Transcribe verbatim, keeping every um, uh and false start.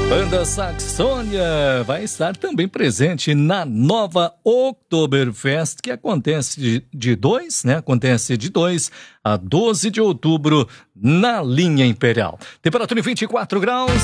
Banda Saxônia vai estar também presente na nova Oktoberfest, que acontece de, de dois, né? Acontece de dois a doze de outubro na linha Imperial. Temperatura em vinte e quatro graus.